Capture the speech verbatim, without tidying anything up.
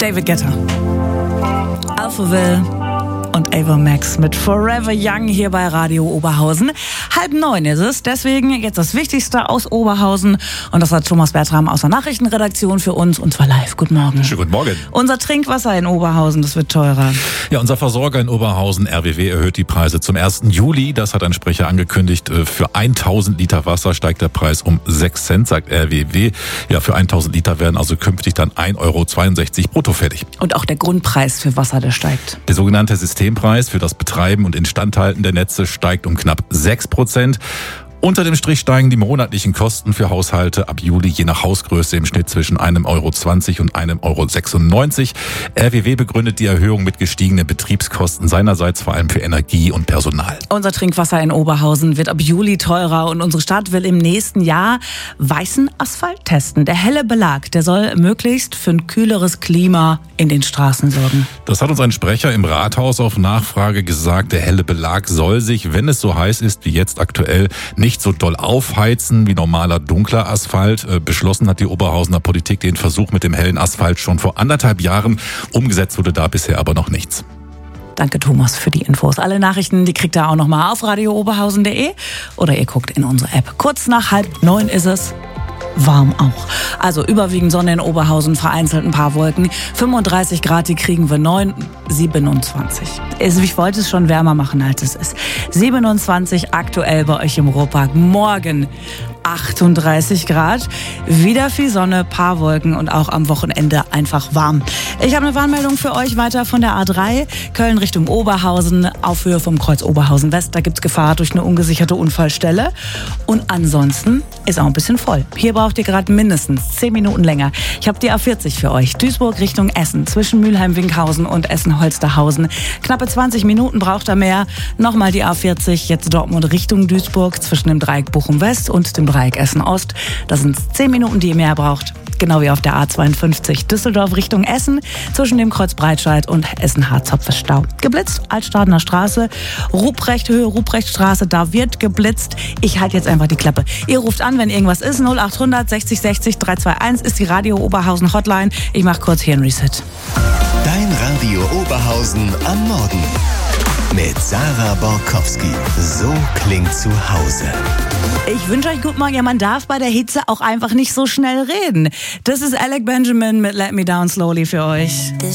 David Guetta, Alphaville und Ava Max mit Forever Young hier bei Radio Oberhausen. Halb neun ist es, deswegen jetzt das Wichtigste aus Oberhausen. Und das hat Thomas Bertram aus der Nachrichtenredaktion für uns, und zwar live. Guten Morgen. Schönen guten Morgen. Unser Trinkwasser in Oberhausen, das wird teurer. Ja, unser Versorger in Oberhausen, R W W, erhöht die Preise zum ersten Juli. Das hat ein Sprecher angekündigt. Für tausend Liter Wasser steigt der Preis um sechs Cent, sagt R W W. Ja, für tausend Liter werden also künftig dann ein Euro zweiundsechzig brutto fällig. Und auch der Grundpreis für Wasser, der steigt. Der sogenannte Systempreis für das Betreiben und Instandhalten der Netze steigt um knapp sechs Prozent. Unter dem Strich steigen die monatlichen Kosten für Haushalte ab Juli je nach Hausgröße im Schnitt zwischen ein Euro zwanzig und ein Euro sechsundneunzig. R W W begründet die Erhöhung mit gestiegenen Betriebskosten, seinerseits vor allem für Energie und Personal. Unser Trinkwasser in Oberhausen wird ab Juli teurer und unsere Stadt will im nächsten Jahr weißen Asphalt testen. Der helle Belag, der soll möglichst für ein kühleres Klima in den Straßen sorgen. Das hat uns ein Sprecher im Rathaus auf Nachfrage gesagt. Der helle Belag soll sich, wenn es so heiß ist wie jetzt aktuell, nicht so doll aufheizen wie normaler dunkler Asphalt. Beschlossen hat die Oberhausener Politik den Versuch mit dem hellen Asphalt schon vor anderthalb Jahren. Umgesetzt wurde da bisher aber noch nichts. Danke, Thomas, für die Infos. Alle Nachrichten, die kriegt ihr auch nochmal auf radio oberhausen punkt de oder ihr guckt in unsere App. Kurz nach halb neun ist es. Warm auch. Also überwiegend Sonne in Oberhausen, vereinzelt ein paar Wolken. fünfunddreißig Grad, die kriegen wir neun, siebenundzwanzig. Ich wollte es schon wärmer machen, als es ist. siebenundzwanzig aktuell bei euch im Ruhrpark. Morgen achtunddreißig Grad, wieder viel Sonne, paar Wolken und auch am Wochenende einfach warm. Ich habe eine Warnmeldung für euch weiter von der A drei, Köln Richtung Oberhausen, auf Höhe vom Kreuz Oberhausen West. Da gibt's Gefahr durch eine ungesicherte Unfallstelle. Und ansonsten ist auch ein bisschen voll. Hier braucht ihr gerade mindestens zehn Minuten länger. Ich habe die A vierzig für euch. Duisburg Richtung Essen, zwischen Mülheim-Winkhausen und Essen-Holsterhausen. Knappe zwanzig Minuten braucht er mehr. Nochmal die A vierzig, jetzt Dortmund Richtung Duisburg, zwischen dem Dreieck Bochum West und dem Dreieck Essen Ost. Das sind zehn Minuten, die ihr mehr braucht. Genau wie auf der A zweiundfünfzig Düsseldorf Richtung Essen, zwischen dem Kreuz Breitscheid und Essen-Harzopf ist Stau. Geblitzt, Altstadener Straße, Ruprecht, Höhe Ruprechtstraße, da wird geblitzt. Ich halte jetzt einfach die Klappe. Ihr ruft an, wenn irgendwas ist. null achthundert sechzig sechzig drei zwei eins ist die Radio Oberhausen Hotline. Ich mache kurz hier ein Reset. Dein Radio Oberhausen am Morgen. Mit Sarah Borkowski. So klingt zu Hause. Ich wünsche euch guten Morgen. Ja, man darf bei der Hitze auch einfach nicht so schnell reden. Das ist Alec Benjamin mit Let Me Down Slowly für euch.